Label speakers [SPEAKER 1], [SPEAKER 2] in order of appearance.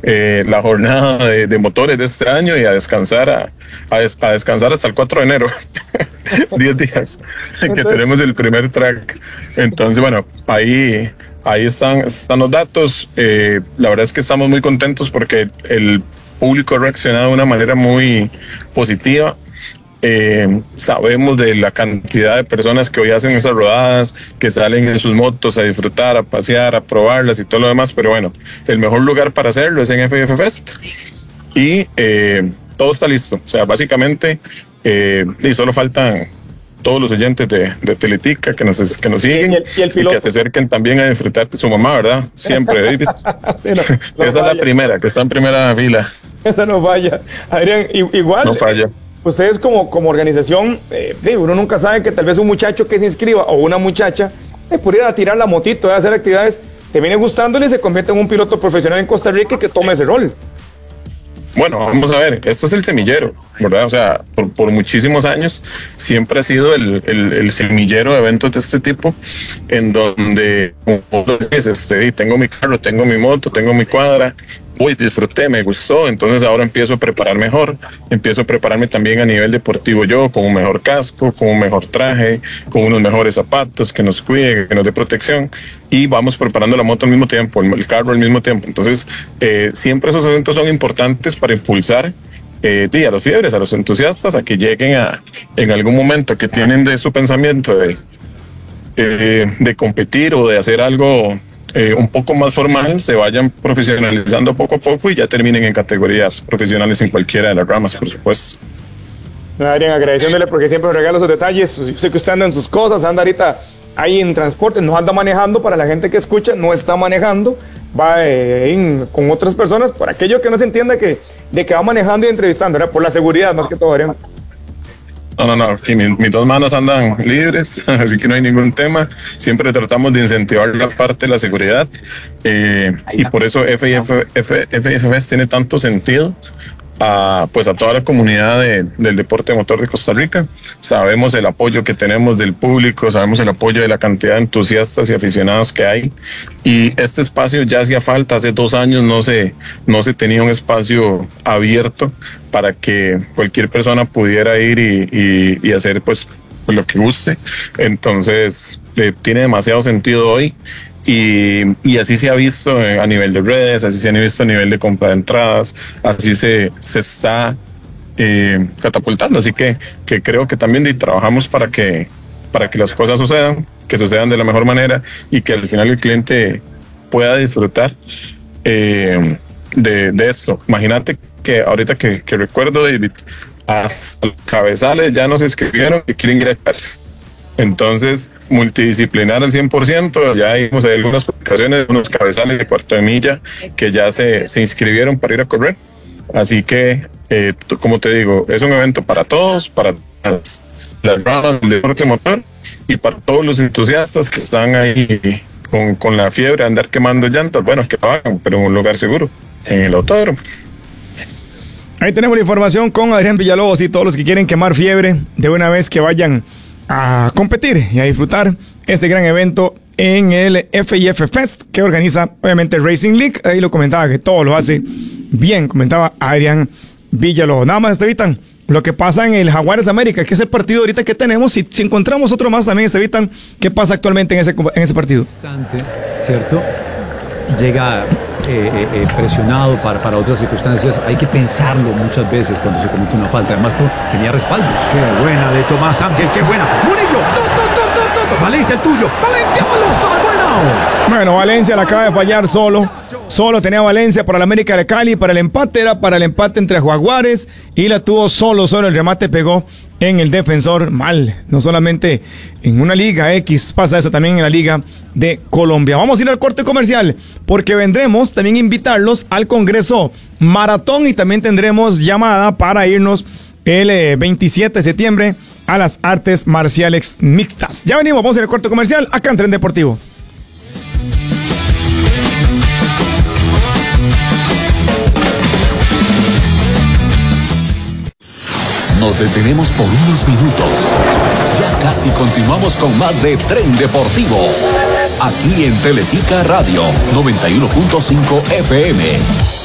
[SPEAKER 1] la jornada de motores de este año y a descansar hasta el 4 de enero. 10 días que tenemos el primer track. Entonces, bueno, ahí están los datos. La verdad es que estamos muy contentos porque el público ha reaccionado de una manera muy positiva. Sabemos de la cantidad de personas que hoy hacen esas rodadas, que salen en sus motos a disfrutar, a pasear, a probarlas y todo lo demás, pero bueno, el mejor lugar para hacerlo es en FIF Fest y todo está listo. O sea, básicamente y solo faltan todos los oyentes de Teletica que nos siguen y que se acerquen también a disfrutar de su mamá, ¿verdad? Siempre, David. Sí, no esa es la primera, que está en primera fila.
[SPEAKER 2] Esa no falla. Adrián, igual.
[SPEAKER 1] No falla.
[SPEAKER 2] Ustedes como organización, uno nunca sabe que tal vez un muchacho que se inscriba o una muchacha pudiera tirar la motito, hacer actividades, te viene gustándole y se convierte en un piloto profesional en Costa Rica y que tome ese rol.
[SPEAKER 1] Bueno, vamos a ver, esto es el semillero, ¿verdad? O sea, por muchísimos años siempre ha sido el semillero de eventos de este tipo, en donde, como lo dices, tengo mi carro, tengo mi moto, tengo mi cuadra, disfruté, me gustó, entonces ahora empiezo a preparar mejor, empiezo a prepararme también a nivel deportivo yo, con un mejor casco, con un mejor traje, con unos mejores zapatos que nos cuide, que nos dé protección, y vamos preparando la moto al mismo tiempo, el carro al mismo tiempo. Entonces, siempre esos eventos son importantes para impulsar a los fiebres, a los entusiastas, a que lleguen en algún momento que tienen de su pensamiento de competir o de hacer algo un poco más formal, se vayan profesionalizando poco a poco y ya terminen en categorías profesionales en cualquiera de las ramas, por supuesto.
[SPEAKER 2] Adrián, agradeciéndole porque siempre nos regala esos detalles. Yo sé que usted anda en sus cosas, anda ahorita ahí en transporte, no anda manejando. Para la gente que escucha, no está manejando, va con otras personas, por aquello que no se entienda de que va manejando y entrevistando, ¿verdad? Por la seguridad más que todo, Adrián.
[SPEAKER 1] No, aquí mis dos manos andan libres, así que no hay ningún tema. Siempre tratamos de incentivar la parte de la seguridad y por eso FIF tiene tanto sentido a toda la comunidad del deporte motor de Costa Rica. Sabemos el apoyo que tenemos del público, sabemos el apoyo de la cantidad de entusiastas y aficionados que hay, y este espacio ya hacía falta. Hace 2 años no se tenía un espacio abierto para que cualquier persona pudiera ir y hacer pues lo que guste. Entonces tiene demasiado sentido hoy. Y así se ha visto a nivel de redes, así se ha visto a nivel de compra de entradas, así se está catapultando. Así que creo que también trabajamos para que las cosas sucedan de la mejor manera y que al final el cliente pueda disfrutar de esto. Imagínate que ahorita que recuerdo, David, hasta los cabezales ya nos escribieron que quieren ir a Cars. Entonces, multidisciplinar al 100%, ya hay algunas publicaciones, unos cabezales de cuarto de milla que ya se inscribieron para ir a correr. Así que, como te digo, es un evento para todos, para las ramas del deporte motor y para todos los entusiastas que están ahí con la fiebre de andar quemando llantas. Bueno, que lo hagan, pero en un lugar seguro, en el autódromo.
[SPEAKER 2] Ahí tenemos la información con Adrián Villalobos y todos los que quieren quemar fiebre de una vez que vayan a competir y a disfrutar este gran evento en el FIF Fest que organiza obviamente Racing League. Ahí lo comentaba que todo lo hace bien, comentaba Adrián Villalobos. Nada más, Estevitan, lo que pasa en el Jaguares América, que es el partido ahorita que tenemos, si encontramos otro más también, Estevitan, ¿qué pasa actualmente en ese partido?
[SPEAKER 3] ¿Cierto? Llega presionado para otras circunstancias. Hay que pensarlo muchas veces cuando se comete una falta. Además, tenía respaldos.
[SPEAKER 4] Qué buena de Tomás Ángel, qué buena. Murillo, Valencia el tuyo. Valencia,
[SPEAKER 2] bueno, Valencia la acaba de fallar solo tenía Valencia para el América de Cali, para el empate, era para el empate entre Jaguares y la tuvo solo el remate pegó en el defensor mal. No solamente en una Liga X pasa eso, también en la Liga de Colombia. Vamos a ir al corte comercial porque vendremos también invitarlos al Congreso Maratón y también tendremos llamada para irnos el 27 de septiembre a las artes marciales mixtas. Ya venimos, vamos a ir al corte comercial acá en Tren Deportivo.
[SPEAKER 5] Nos detenemos por unos minutos. Ya casi continuamos con más de Tren Deportivo. Aquí en Teletica Radio 91.5 FM.